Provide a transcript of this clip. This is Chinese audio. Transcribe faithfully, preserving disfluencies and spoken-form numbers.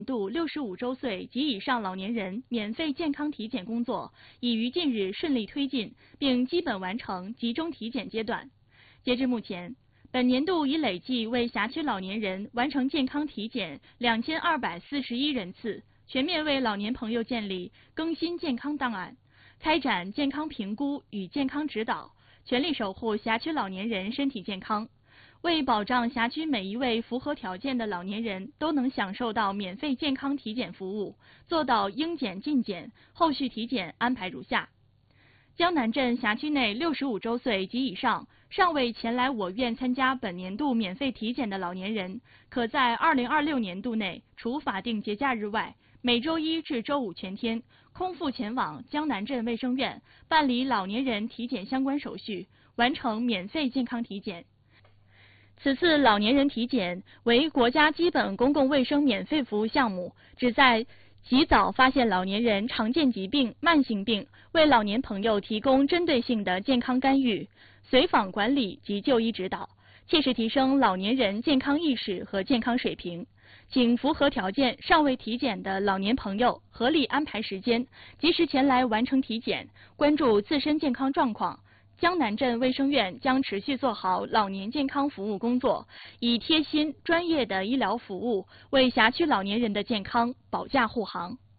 度六十五周岁及以上老年人免费健康体检工作已于近日顺利推进，并基本完成集中体检阶段。截至目前，本年度已累计为辖区老年人完成健康体检两千二百四十一人次，全面为老年朋友建立更新健康档案，开展健康评估与健康指导，全力守护辖区老年人身体健康。为保障辖区每一位符合条件的老年人都能享受到免费健康体检服务，做到应检尽检，后续体检安排如下：江南镇辖区内六十五周岁及以上尚未前来我院参加本年度免费体检的老年人，可在二零二六年度内，除法定节假日外，每周一至周五全天空腹前往江南镇卫生院办理老年人体检相关手续，完成免费健康体检。此次老年人体检为国家基本公共卫生免费服务项目，旨在及早发现老年人常见疾病、慢性病，为老年朋友提供针对性的健康干预、随访管理及就医指导，切实提升老年人健康意识和健康水平。请符合条件尚未体检的老年朋友合理安排时间，及时前来完成体检，关注自身健康状况。江南镇卫生院将持续做好老年健康服务工作，以贴心专业的医疗服务为辖区老年人的健康保驾护航。